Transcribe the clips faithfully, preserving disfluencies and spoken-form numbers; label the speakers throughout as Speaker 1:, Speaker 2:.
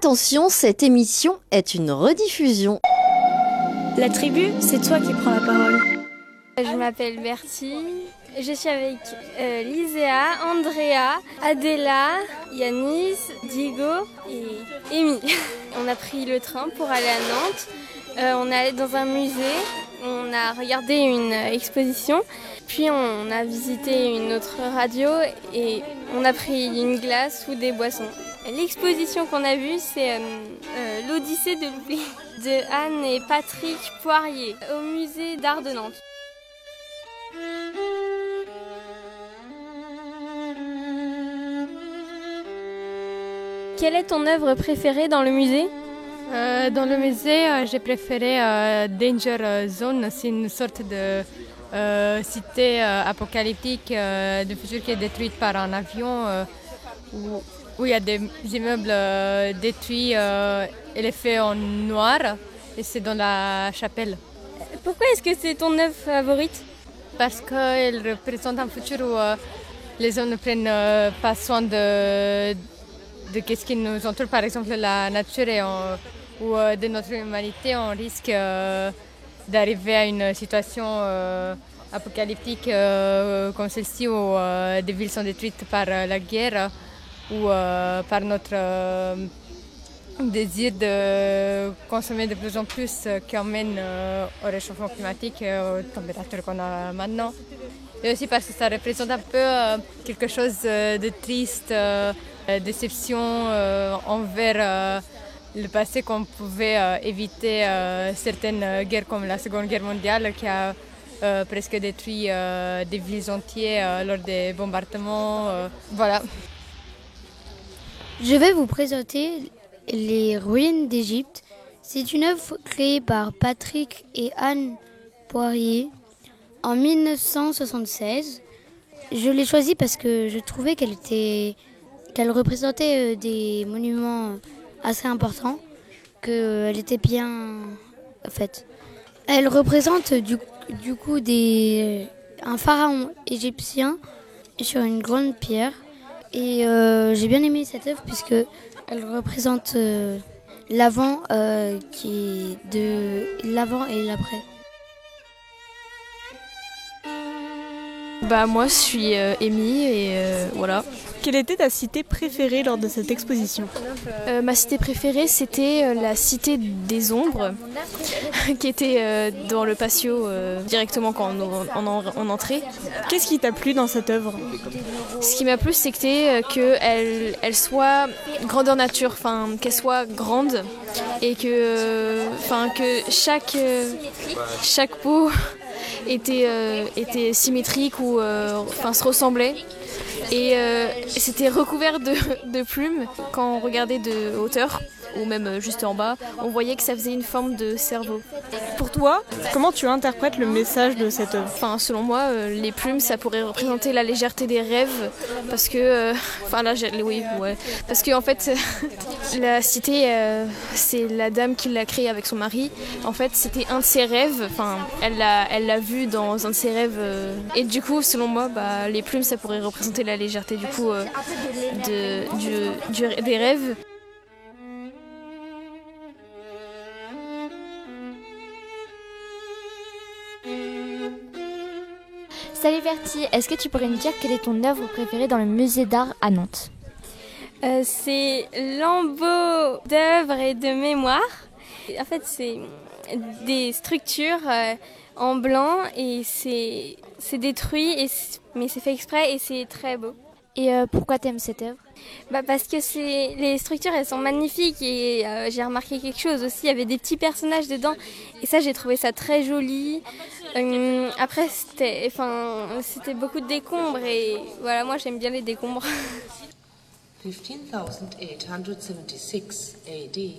Speaker 1: Attention, cette émission est une rediffusion.
Speaker 2: La tribu, c'est toi qui prends la parole.
Speaker 3: Je m'appelle Bertie, je suis avec euh, Liséa, Andrea, Adela, Yanis, Diego et Amy. On a pris le train pour aller à Nantes, euh, on est allé dans un musée, on a regardé une exposition, puis on a visité une autre radio et on a pris une glace ou des boissons. L'exposition qu'on a vue, c'est euh, euh, l'Odyssée de l'oubli de Anne et Patrick Poirier au musée d'art de Nantes. Quelle est ton œuvre préférée dans le musée ?
Speaker 4: euh, Dans le musée, euh, j'ai préféré euh, Danger Zone. C'est une sorte de euh, cité euh, apocalyptique euh, de futur qui est détruite par un avion euh, où, où il y a des immeubles euh, détruits euh, et les faits en noir. Et c'est dans la chapelle.
Speaker 3: Pourquoi est-ce que c'est ton œuvre favorite ?
Speaker 4: Parce qu'elle représente un futur où euh, les hommes ne prennent euh, pas soin de, de ce qui nous entoure, par exemple la nature, et on, ou euh, de notre humanité. On risque euh, d'arriver à une situation euh, apocalyptique euh, comme celle-ci, où euh, des villes sont détruites par euh, la guerre ou euh, par notre euh, désir de consommer de plus en plus euh, qui emmène euh, au réchauffement climatique et aux températures qu'on a maintenant. Et aussi parce que ça représente un peu euh, quelque chose euh, de triste, euh, déception euh, envers euh, le passé, qu'on pouvait euh, éviter euh, certaines guerres comme la Seconde Guerre mondiale qui a euh, presque détruit euh, des villes entières euh, lors des bombardements. Euh, voilà.
Speaker 5: Je vais vous présenter Les ruines d'Égypte. C'est une œuvre créée par Patrick et Anne Poirier en mille neuf cent soixante-seize. Je l'ai choisie parce que je trouvais qu'elle était, qu'elle représentait des monuments assez importants, qu'elle était bien faite. Elle représente du, du coup des, un pharaon égyptien sur une grande pierre. Et euh, j'ai bien aimé cette œuvre puisque elle représente euh, l'avant euh, qui est de l'avant et l'après.
Speaker 6: Bah moi je suis euh, Amy et euh, voilà.
Speaker 2: Quelle était ta cité préférée lors de cette exposition ?
Speaker 6: Euh, ma cité préférée c'était euh, la cité des ombres qui était euh, dans le patio euh, directement quand on, on, on entrait.
Speaker 2: Qu'est-ce qui t'a plu dans cette œuvre ?
Speaker 6: Ce qui m'a plu c'était euh, qu'elle elle soit grandeur nature, enfin qu'elle soit grande et que, enfin que chaque, euh, chaque peau était, euh, était symétrique ou euh, enfin, se ressemblait. Et euh, c'était recouvert de, de plumes. Quand on regardait de hauteur, ou même juste en bas, on voyait que ça faisait une forme de cerveau.
Speaker 2: Pour toi, comment tu interprètes le message de cette œuvre ?
Speaker 6: Enfin, selon moi, euh, les plumes, ça pourrait représenter la légèreté des rêves, parce que, euh, enfin là, oui, ouais, parce que en fait, la cité, euh, c'est la dame qui l'a créée avec son mari. En fait, c'était un de ses rêves. Enfin, elle l'a, elle l'a vu dans un de ses rêves, euh, et du coup, selon moi, bah, les plumes, ça pourrait représenter la légèreté du coup euh, de, du, du, des rêves.
Speaker 7: Salut Bertie, est-ce que tu pourrais nous dire quelle est ton œuvre préférée dans le musée d'art à Nantes ?
Speaker 3: euh, C'est lambeaux d'œuvres et de mémoires. En fait, c'est des structures euh, en blanc et c'est, c'est détruit, et c'est, mais c'est fait exprès et c'est très beau.
Speaker 7: Et euh, pourquoi t'aimes cette œuvre ?
Speaker 3: Bah parce que c'est, les structures elles sont magnifiques et euh, j'ai remarqué quelque chose aussi, il y avait des petits personnages dedans et ça j'ai trouvé ça très joli. Euh, après c'était, enfin, c'était beaucoup de décombres et voilà, moi j'aime bien les décombres.
Speaker 8: fifteen thousand eight hundred seventy-six A D.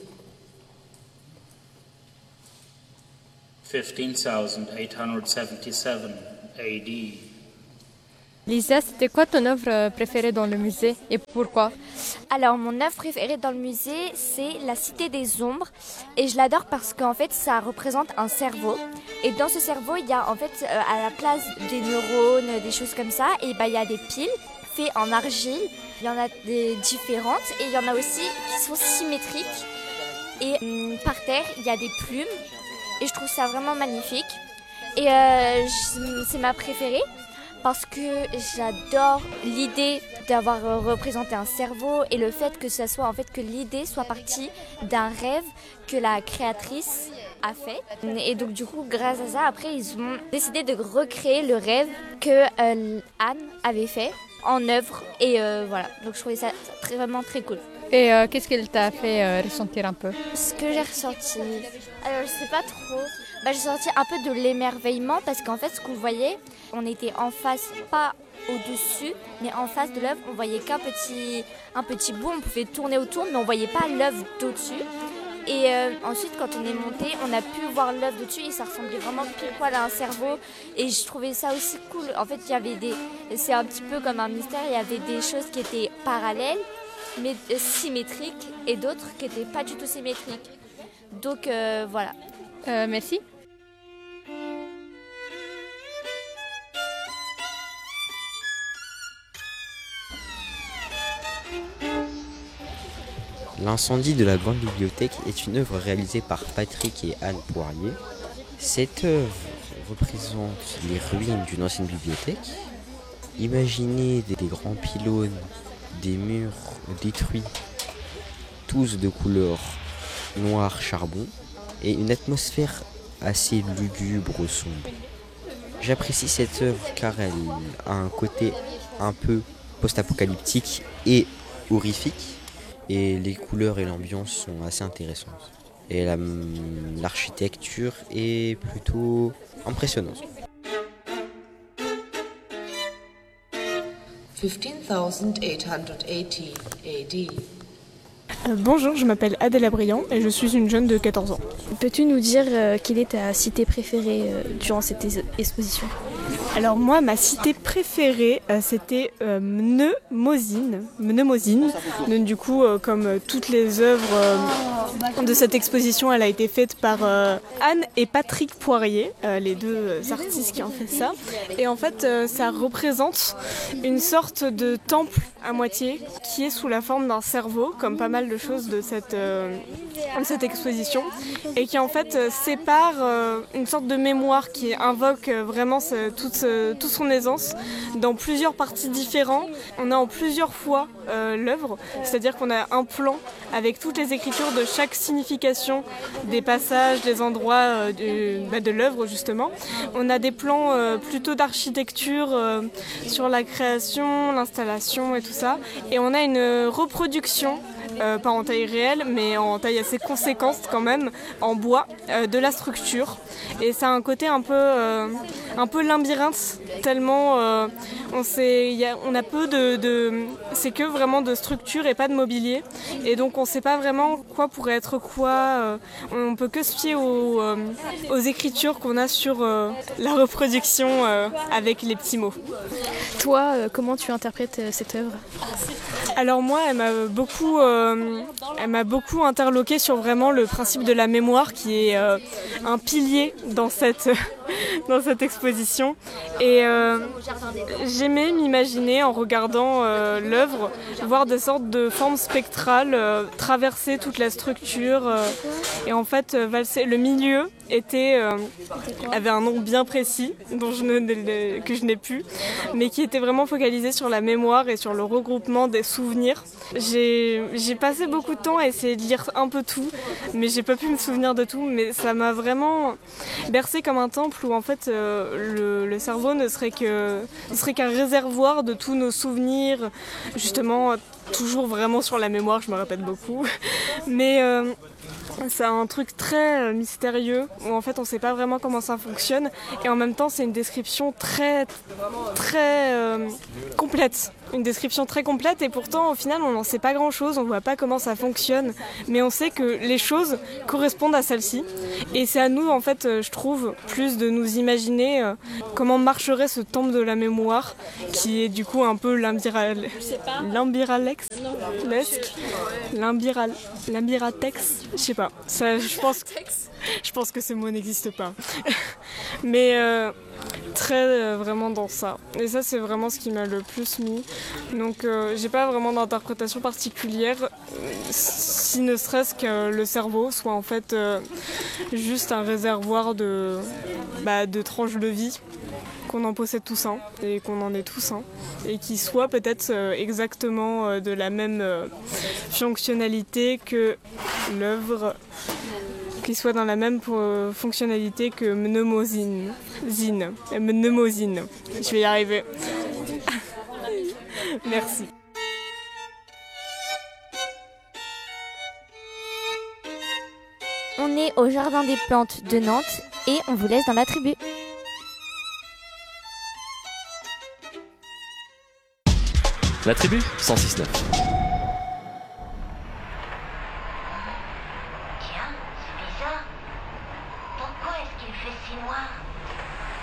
Speaker 9: fifteen thousand eight hundred seventy-seven A D.
Speaker 4: Lisa, c'était quoi ton œuvre préférée dans le musée et pourquoi ?
Speaker 7: Alors, mon œuvre préférée dans le musée, c'est la Cité des Ombres. Et je l'adore parce qu'en fait, ça représente un cerveau. Et dans ce cerveau, il y a en fait, euh, à la place des neurones, des choses comme ça, et bah, il y a des piles faites en argile Il y en a des différentes et il y en a aussi qui sont symétriques. Et hum, par terre, il y a des plumes et je trouve ça vraiment magnifique. Et euh, c'est ma préférée parce que j'adore l'idée d'avoir représenté un cerveau et le fait que ça soit en fait que l'idée soit partie d'un rêve que la créatrice a fait. Et donc du coup, grâce à ça, après ils ont décidé de recréer le rêve que euh, Anne avait fait en œuvre et euh, voilà. Donc je trouvais ça très, vraiment très cool.
Speaker 4: Et euh, qu'est-ce qu'elle t'a fait euh, ressentir un peu?
Speaker 7: Ce que j'ai ressenti, alors je sais pas trop. Bah, j'ai ressenti un peu de l'émerveillement parce qu'en fait, ce qu'on voyait, on était en face, pas au-dessus, mais en face de l'œuvre, on voyait qu'un petit, un petit bout, on pouvait tourner autour, mais on voyait pas l'œuvre d'au-dessus. Et euh, ensuite, quand on est monté, on a pu voir l'œuvre dessus et ça ressemblait vraiment pile poil à un cerveau. Et je trouvais ça aussi cool. En fait, il y avait des, c'est un petit peu comme un mystère. Il y avait des choses qui étaient parallèles, mais symétriques, et d'autres qui n'étaient pas du tout symétriques. Donc euh, voilà.
Speaker 4: Euh, merci.
Speaker 10: L'incendie de la Grande Bibliothèque est une œuvre réalisée par Patrick et Anne Poirier. Cette œuvre représente les ruines d'une ancienne bibliothèque. Imaginez des, des grands pylônes, des murs détruits, tous de couleur noir charbon, et une atmosphère assez lugubre, sombre. J'apprécie cette œuvre car elle a un côté un peu post-apocalyptique et horrifique. Et les couleurs et l'ambiance sont assez intéressantes. Et la, l'architecture est plutôt impressionnante.
Speaker 8: fifteen thousand eight hundred eighty A D.
Speaker 2: Euh, bonjour, je m'appelle Adèle Abriand et je suis une jeune de quatorze ans.
Speaker 6: Peux-tu nous dire euh, quelle est ta cité préférée euh, durant cette es- exposition?
Speaker 2: Alors moi, ma cité préférée, euh, c'était euh, Mnemosyne. Mnemosyne. Donc du coup, euh, comme euh, toutes les œuvres euh, de cette exposition, elle a été faite par euh, Anne et Patrick Poirier, euh, les deux euh, artistes qui ont fait ça. Et en fait, euh, ça représente une sorte de temple à moitié qui est sous la forme d'un cerveau, comme pas mal de choses de cette, euh, de cette exposition, et qui en fait euh, sépare euh, une sorte de mémoire qui invoque euh, vraiment ce, toute, ce, toute son aisance dans plusieurs parties différentes. On a en plusieurs fois euh, l'œuvre, c'est-à-dire qu'on a un plan avec toutes les écritures de chaque signification des passages, des endroits euh, du, bah, de l'œuvre justement. On a des plans euh, plutôt d'architecture euh, sur la création, l'installation et tout ça. Et on a une reproduction, euh, pas en taille réelle, mais en taille assez conséquente quand même, en bois, euh, de la structure. Et ça a un côté un peu, euh, un peu labyrinthe, tellement euh, on, sait, y a, on a peu de, de... C'est que vraiment de structure et pas de mobilier. Et donc on ne sait pas vraiment quoi pourrait être quoi. Euh, on peut que se fier aux, euh, aux écritures qu'on a sur euh, la reproduction euh, avec les petits mots.
Speaker 6: Toi, euh, comment tu interprètes euh, cette œuvre?
Speaker 2: Alors moi, elle m'a beaucoup, euh, elle m'a beaucoup interloquée sur vraiment le principe de la mémoire qui est euh, un pilier dans cette, dans cette exposition. Et euh, j'aimais m'imaginer en regardant euh, l'œuvre, voir des sortes de formes spectrales euh, traverser toute la structure. Euh, et en fait, valser, le milieu était, euh, avait un nom bien précis dont je ne, que je n'ai plus, mais qui était vraiment focalisé sur la mémoire et sur le regroupement des souvenirs. J'ai, j'ai passé beaucoup de temps à essayer de lire un peu tout, mais j'ai pas pu me souvenir de tout, mais ça m'a vraiment bercé comme un temple où en fait euh, le, le cerveau ne serait, que, ne serait qu'un réservoir de tous nos souvenirs, justement toujours vraiment sur la mémoire, je me répète beaucoup, mais euh, c'est un truc très mystérieux où en fait on sait pas vraiment comment ça fonctionne et en même temps c'est une description très très euh, complète. Une description très complète et pourtant au final on n'en sait pas grand chose, on voit pas comment ça fonctionne, mais on sait que les choses correspondent à celle-ci et c'est à nous en fait je trouve plus de nous imaginer euh, comment marcherait ce temple de la mémoire qui est du coup un peu l'imbiral... l'imbiralex, l'imbiral... l'imbiratex, je sais pas, ça, je pense, je pense que ce mot n'existe pas, mais euh, très euh, vraiment dans ça. Et ça, c'est vraiment ce qui m'a le plus mis. Donc, euh, j'ai pas vraiment d'interprétation particulière, euh, si ne serait-ce que le cerveau soit en fait euh, juste un réservoir de, bah, de tranches de vie, qu'on en possède tous un et qu'on en est tous un, et qui soit peut-être euh, exactement euh, de la même euh, fonctionnalité que l'œuvre, qui soit dans la même euh, fonctionnalité que Mnemosyne. Zine. Mnemosyne. Je vais y arriver. Merci.
Speaker 7: On est au Jardin des Plantes de Nantes et on vous laisse dans la tribu.
Speaker 11: La tribu cent six neuf.